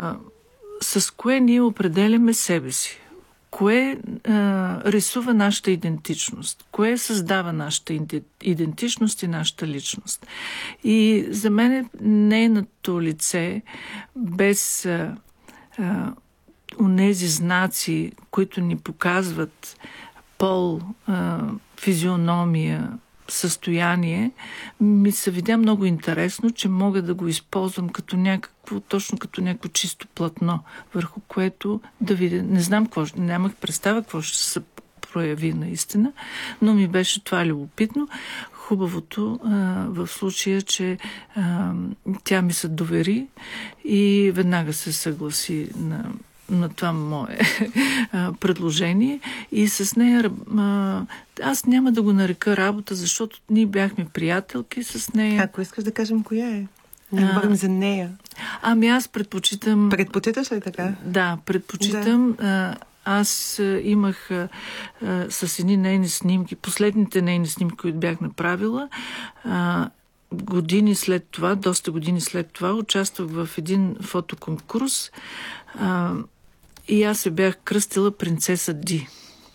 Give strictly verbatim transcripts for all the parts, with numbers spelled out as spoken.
а, с кое ние определяме себе си. Кое а, рисува нашата идентичност? Кое създава нашата идентичност и нашата личност? И за мен нейното лице, без а, а, онези знаци, които ни показват пол, а, физиономия, състояние, ми се видя много интересно, че мога да го използвам като някакво, точно като някакво чисто платно, върху което да видя. Не знам какво, нямах представа какво ще се прояви наистина, но ми беше това любопитно. Хубавото а, в случая, че а, тя ми се довери и веднага се съгласи на на това мое предложение и с нея а, аз няма да го нарека работа, защото ние бяхме приятелки с нея. Ако искаш да кажем коя е? Не говорим за нея. Ами аз предпочитам... Предпочиташ ли така? Да, предпочитам... Да. Аз имах а, а, с едни нейни снимки, последните нейни снимки, които бях направила, а, години след това, доста години след това, участвах в един фотоконкурс а, и аз се бях кръстила принцеса Ди.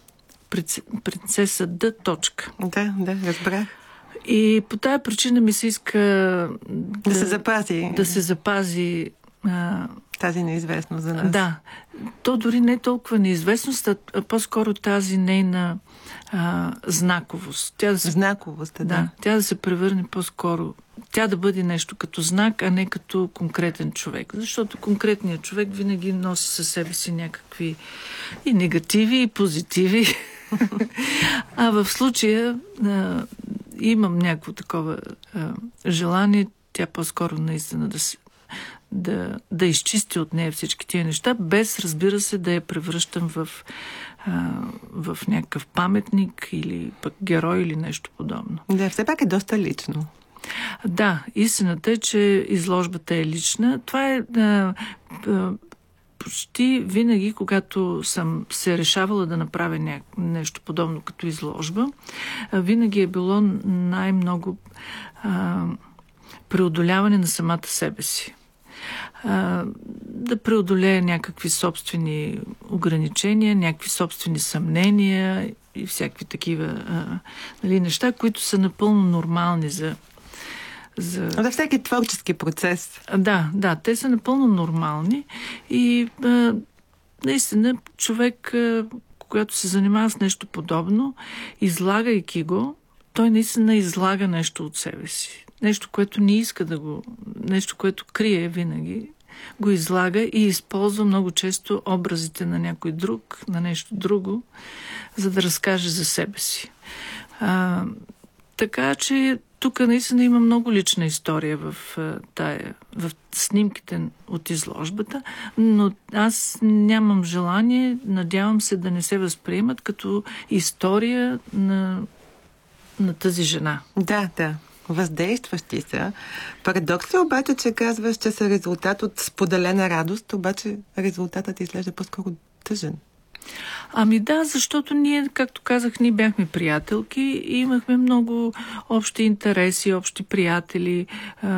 Принцеса Д. Точка. Да, да, разбрах. И по тая причина ми се иска да, да се запази. Да се запази а, тази неизвестност за нас. Да. То дори не е толкова неизвестност, а по-скоро тази нейна а, знаковост. Тя да се, знаковост, да. да. Тя да се превърне по-скоро. Тя да бъде нещо като знак, а не като конкретен човек. Защото конкретният човек винаги носи със себе си някакви и негативи, и позитиви. А в случая а, имам някакво такова а, желание, тя по-скоро наистина да се Да, да изчисти от нея всички тия неща, без, разбира се, да я превръщам в, а, в някакъв паметник или пък герой или нещо подобно. Да, все пак е доста лично. Да, истината е, че изложбата е лична. Това е а, а, почти винаги, когато съм се решавала да направя ня... нещо подобно като изложба, а, винаги е било най-много а, преодоляване на самата себе си. А, да преодолея някакви собствени ограничения, някакви собствени съмнения и всякакви такива а, нали, неща, които са напълно нормални за... за... За всеки творчески процес. Да, да, те са напълно нормални и а, наистина човек, а, когато се занимава с нещо подобно, излагайки го, той наистина излага нещо от себе си. Нещо, което не иска да го... Нещо, което крие винаги, го излага и използва много често образите на някой друг, на нещо друго, за да разкаже за себе си. А, така че тук наистина има много лична история в, тая, в снимките от изложбата, но аз нямам желание, надявам се да не се възприемат като история на, на тази жена. Да, да. Въздействащи са. Парадокс е обаче, че казваш, че са резултат от споделена радост, обаче резултатът изглежда по-скоро тъжен. Ами да, защото ние, както казах, ние бяхме приятелки и имахме много общи интереси, общи приятели.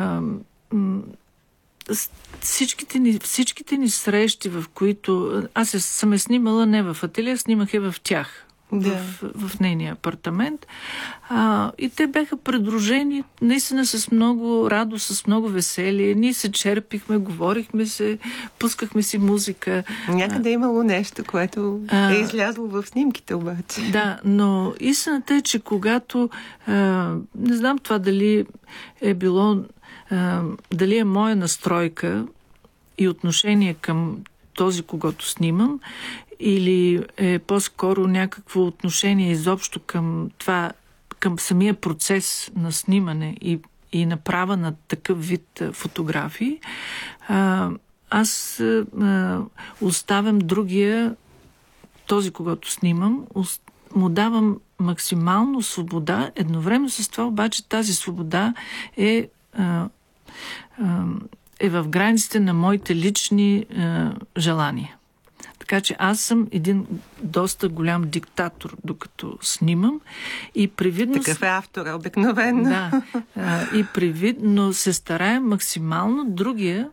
Всичките ни, всичките ни срещи, в които... Аз съм е снимала не в ателие, снимах е в тях. Да. В, в нейния апартамент. А, и те бяха придружени наистина с много радост, с много веселие. Ние се черпихме, говорихме се, пускахме си музика. Някъде е имало нещо, което а, е излязло в снимките обаче. Да, но истината е, че когато а, не знам това дали е било а, дали е моя настройка и отношение към този, когото снимам, или е по-скоро някакво отношение изобщо към това, към самия процес на снимане и, и направа на такъв вид фотографии, а, аз а, оставям другия, този, когато снимам, му давам максимално свобода. Едновременно с това обаче тази свобода е, а, а, е в границите на моите лични а, желания. Така че аз съм един доста голям диктатор, докато снимам. И привидно... Такъв е автора, обикновено. Да. А, и привидно се старая максимално другия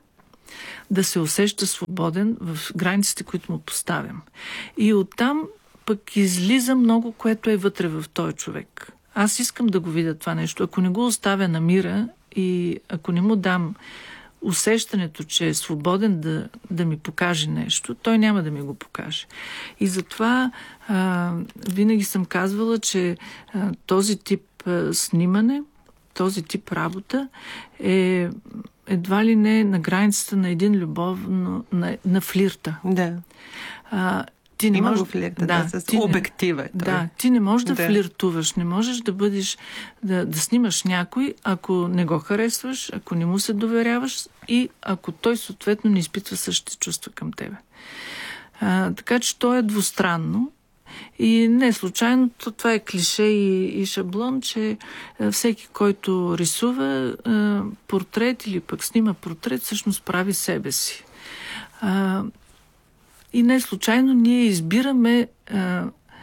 да се усеща свободен в границите, които му поставям. И оттам пък излиза много, което е вътре в този човек. Аз искам да го видя това нещо. Ако не го оставя на мира и ако не му дам усещането, че е свободен да, да ми покаже нещо, той няма да ми го покаже. И затова а, винаги съм казвала, че а, този тип а, снимане, този тип работа е едва ли не на границата на един любовно, на, на флирта. Да. А, Ти не Има можеш, го флирта, да, да, с ти обектива. Не, да, ти не можеш да, да флиртуваш, не можеш да бъдеш, да, да снимаш някой, ако не го харесваш, ако не му се доверяваш и ако той съответно не изпитва същите чувства към тебе. А, така че то е двустранно и не случайно, това е клише и, и шаблон, че а, всеки, който рисува а, портрет или пък снима портрет, всъщност прави себе си. А, И не случайно ние избираме а,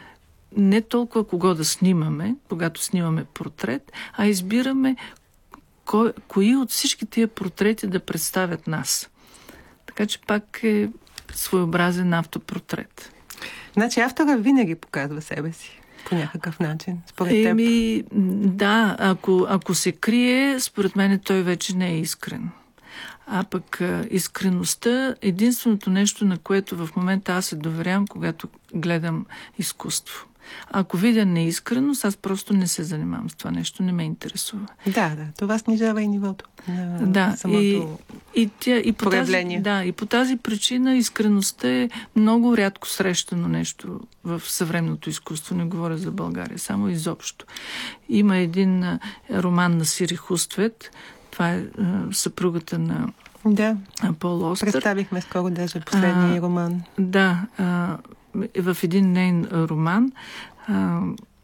не толкова кого да снимаме, когато снимаме портрет, а избираме кой, кои от всички тия портрети да представят нас. Така че пак е своеобразен автопортрет. Значи автора винаги показва себе си по някакъв начин, според теб. Еми, да, ако, ако се крие, според мен той вече не е искрен. А пък искреността, единственото нещо, на което в момента аз се доверявам, когато гледам изкуство. Ако видя неискреност, аз просто не се занимавам с това нещо, не ме интересува. Да, да, това снижава и нивото на да, самото и, и, тя, и по проявление. Тази, да, и по тази причина искреността е много рядко срещано нещо в съвременното изкуство. Не говоря за България, само изобщо. Има един роман на Сири Хуствет. Това е а, съпругата на да. Пол Остър. Представихме скоро даже последния а, роман. Да, а, в един нейн роман а,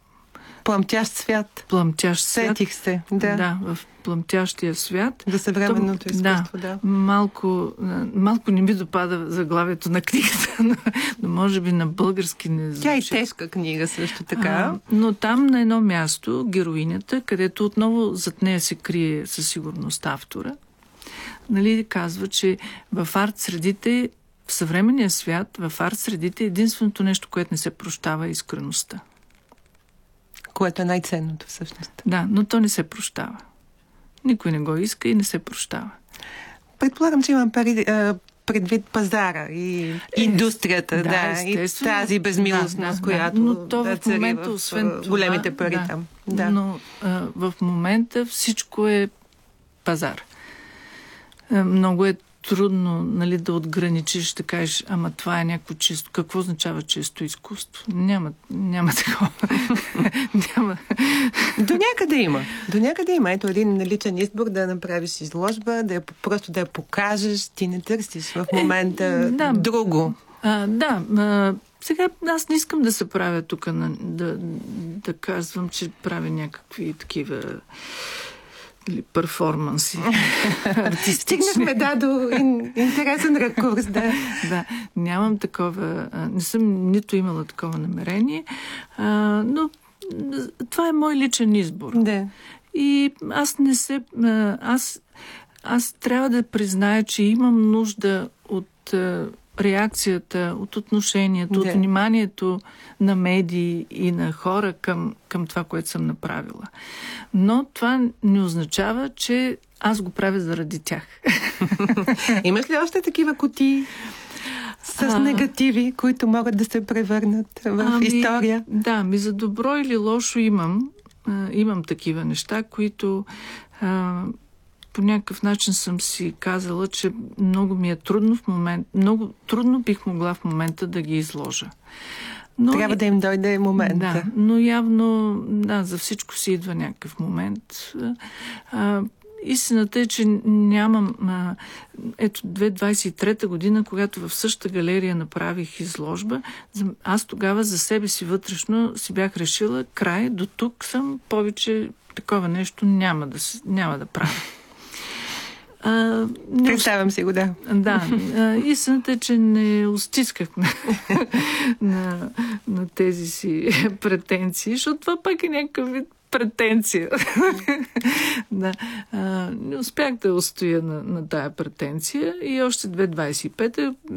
Пламтящ свят. Пламтящ свят. Сетих се, да. Да, в Пламтящия свят. За съвременното изкуство, да. да. Малко, малко не ми допада заглавието на книгата, но, но може би на български не звучи. Тя е тежка книга също така. А, но там на едно място, героинята, където отново зад нея се крие със сигурност автора, нали, казва, че в арт средите, в съвременния свят, в арт средите единственото нещо, което не се прощава, е искреността. Което е най-ценното всъщност. Да, но то не се прощава. Никой не го иска и не се прощава. Предполагам, че имам пари, предвид пазара и е, индустрията, да, да и тази безмилостност, да, да, която но то да в момента, в освен това, големите пари да, там. Да. Но а, в момента всичко е пазар. А, много е трудно, нали, да отграничиш, да кажеш, ама това е някакво чисто. Какво означава чисто изкуство? Няма, няма такова. няма. До някъде има. До някъде има. Ето един личен избор да направиш изложба, да я, просто да я покажеш. Ти не търсиш в момента е, да, друго. А, да. А, сега аз не искам да се правя тук, да, да казвам, че правя някакви такива или перформанси. Стигнахме, да, до интересен ракурс, да. Да, нямам такова, не съм нито имала такова намерение, а, но това е мой личен избор. Да. И аз не се... Аз, аз трябва да призная, че имам нужда от реакцията, от отношението, да. От вниманието на медии и на хора към, към това, което съм направила. Но това не означава, че аз го правя заради тях. Имаш ли още такива кутии с а, негативи, които могат да се превърнат в ами, история? Да, ми за добро или лошо имам. А, имам такива неща, които... А, по някакъв начин съм си казала, че много ми е трудно в момент, много трудно бих могла в момента да ги изложа. Но трябва да им дойде момента. Да, но явно, да, за всичко си идва някакъв момент. А, истината е, че нямам... А, ето, две хиляди двадесет и трета година, когато в същата галерия направих изложба, аз тогава за себе си вътрешно си бях решила, край, до тук съм, повече такова нещо няма да, няма да правя. А, не Представям си го, да. Да. Истината е, че не устисках на, на, на тези си претенции, защото това пак е някакъв вид претенция. Да. А, не успях да устоя на, на тая претенция и още две хиляди двадесет и пета